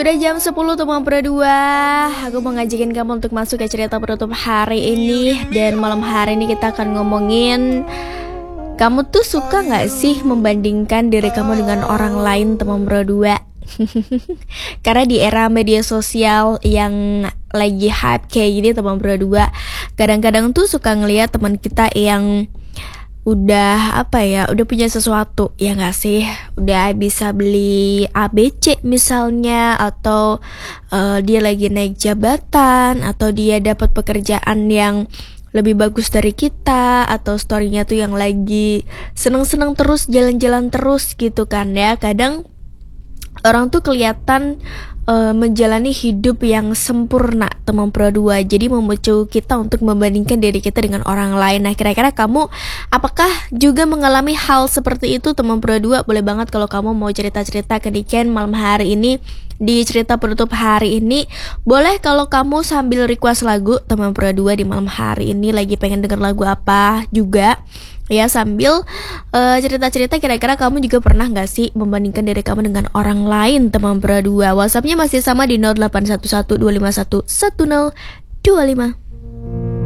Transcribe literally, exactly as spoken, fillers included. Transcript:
Sudah jam sepuluh teman berdua. Aku mau ngajakin kamu untuk masuk ke cerita penutup hari ini. Dan malam hari ini kita akan ngomongin, kamu tuh suka gak sih membandingkan diri kamu dengan orang lain teman berdua? Karena di era media sosial yang lagi hype kayak gini teman berdua, kadang-kadang tuh suka ngeliat teman kita yang udah apa ya, udah punya sesuatu, ya gak sih? Udah bisa beli A B C misalnya, atau uh, dia lagi naik jabatan, atau dia dapat pekerjaan yang lebih bagus dari kita, atau storynya tuh yang lagi seneng-seneng terus, jalan-jalan terus gitu kan ya. Kadang orang tuh kelihatan Uh, menjalani hidup yang sempurna teman pro dua, jadi memicu kita untuk membandingkan diri kita dengan orang lain. Nah, kira-kira kamu apakah juga mengalami hal seperti itu teman pro dua? Boleh banget kalau kamu mau cerita-cerita ke Niken malam hari ini di cerita penutup hari ini. Boleh kalau kamu sambil request lagu teman pro dua di malam hari ini, lagi pengen denger lagu apa juga ya, sambil uh, cerita-cerita. Kira-kira kamu juga pernah gak sih membandingkan diri kamu dengan orang lain teman pro dua? WhatsAppnya masih sama di nol delapan satu satu dua lima satu satu nol dua lima.